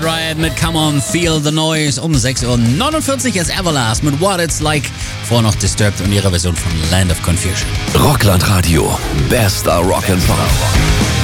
Riot mit Come On, Feel the Noise um 6:49 Uhr ist Everlast mit What It's Like. Vor noch Disturbed und ihrer Version von Land of Confusion. Rockland Radio, bester Rock'n'Pop.